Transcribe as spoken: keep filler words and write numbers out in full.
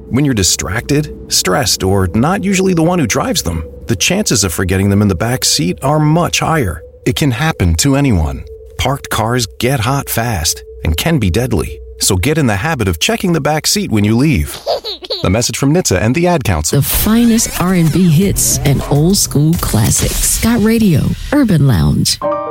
When you're distracted, stressed, or not usually the one who drives them, the chances of forgetting them in the back seat are much higher. It can happen to anyone. Parked cars get hot fast and can be deadly. So get in the habit of checking the back seat when you leave. The message from N H T S A and the Ad Council. The finest R and B hits and old school classics. Scott Radio, Urban Lounge.